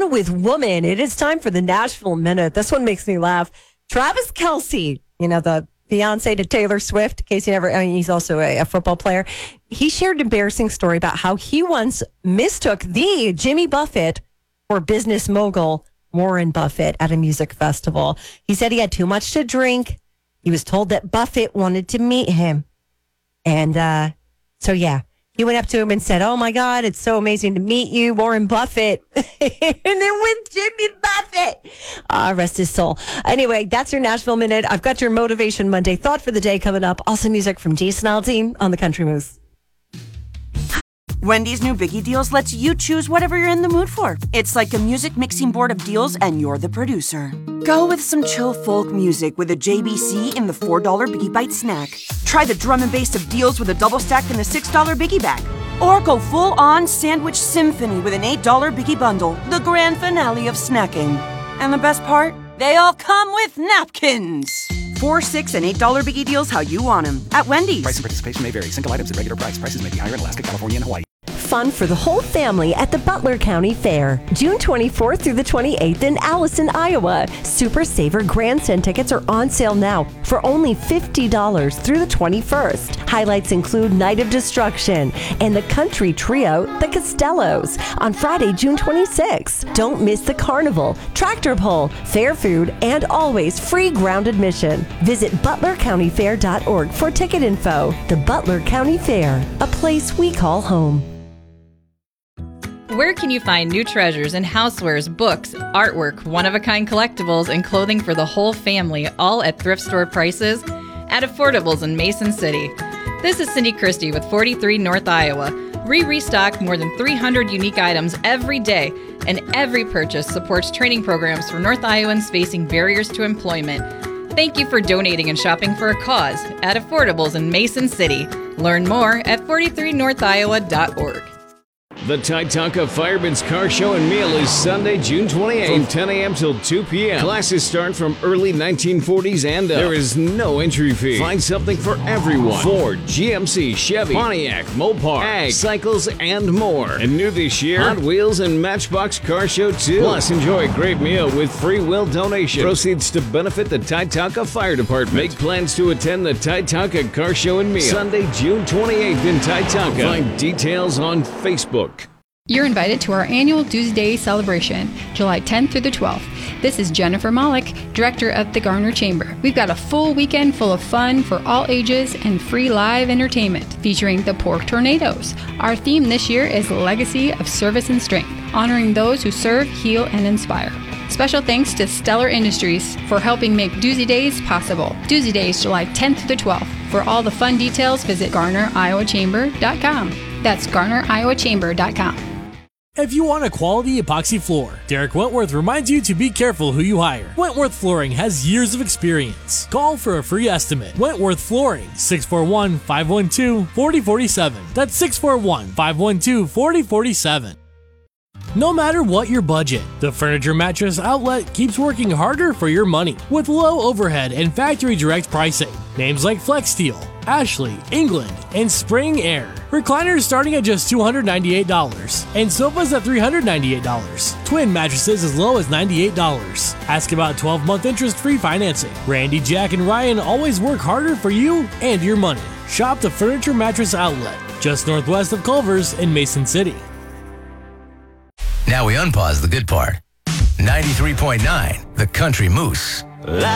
Man with Woman. It is time for the Nashville Minute. This one makes me laugh. Travis Kelce, the fiance to Taylor Swift, in case he's also a football player. He shared an embarrassing story about how he once mistook the Jimmy Buffett for business mogul Warren Buffett at a music festival. He said he had too much to drink. He was told that Buffett wanted to meet him. And he went up to him and said, "Oh my God, it's so amazing to meet you, Warren Buffett." And then with Jimmy Buffett. Rest his soul. Anyway, that's your Nashville Minute. I've got your Motivation Monday thought for the day coming up. Also music from Jason Aldean on the Country Moose. Wendy's new Biggie Deals lets you choose whatever you're in the mood for. It's like a music mixing board of deals, and you're the producer. Go with some chill folk music with a JBC in the $4 Biggie Bite snack. Try the drum and bass of deals with a double stack in the $6 Biggie Bag. Or go full-on sandwich symphony with an $8 Biggie Bundle, the grand finale of snacking. And the best part? They all come with napkins. $4, $6, and $8 Biggie Deals how you want them at Wendy's. Price and participation may vary. Single items at regular price. Prices may be higher in Alaska, California, and Hawaii. Fun for the whole family at the Butler County Fair, June 24th through the 28th in Allison, Iowa. Super Saver Grandstand tickets are on sale now for only $50 through the 21st. Highlights include Night of Destruction and the country trio, the Costellos, on Friday, June 26th. Don't miss the carnival, tractor pull, fair food, and always free ground admission. Visit butlercountyfair.org for ticket info. The Butler County Fair, a place we call home. Where can you find new treasures in housewares, books, artwork, one-of-a-kind collectibles, and clothing for the whole family, all at thrift store prices at Affordables in Mason City? This is Cindy Christie with 43 North Iowa. We restock more than 300 unique items every day, and every purchase supports training programs for North Iowans facing barriers to employment. Thank you for donating and shopping for a cause at Affordables in Mason City. Learn more at 43northiowa.org. The Titanca Fireman's Car Show and Meal is Sunday, June 28th from 10 a.m. till 2 p.m. Classes start from early 1940s and up. There is no entry fee. Find something for everyone. Ford, GMC, Chevy, Pontiac, Mopar, Ag, cycles, and more. And new this year, Hot Wheels and Matchbox Car Show 2. Plus, enjoy a great meal with free will donation. Proceeds to benefit the Titanca Fire Department. Make plans to attend the Titanca Car Show and Meal Sunday, June 28th in Titanca. Find details on Facebook. You're invited to our annual Doozy Day celebration, July 10th through the 12th. This is Jennifer Malik, director of the Garner Chamber. We've got a full weekend full of fun for all ages and free live entertainment featuring the Pork Tornadoes. Our theme this year is Legacy of Service and Strength, honoring those who serve, heal, and inspire. Special thanks to Stellar Industries for helping make Doozy Days possible. Doozy Days, July 10th through the 12th. For all the fun details, visit GarnerIowaChamber.com. That's GarnerIowaChamber.com. If you want a quality epoxy floor, Derek Wentworth reminds you to be careful who you hire. Wentworth Flooring has years of experience. Call for a free estimate. Wentworth Flooring, 641-512-4047. That's 641-512-4047. No matter what your budget, the Furniture Mattress Outlet keeps working harder for your money with low overhead and factory direct pricing. Names like FlexSteel, Ashley, England, and Spring Air. Recliners starting at just $298 and sofas at $398. Twin mattresses as low as $98. Ask about 12-month interest-free financing. Randy, Jack, and Ryan always work harder for you and your money. Shop the Furniture Mattress Outlet, just northwest of Culver's in Mason City. Now we unpause the good part. 93.9, the Country Moose.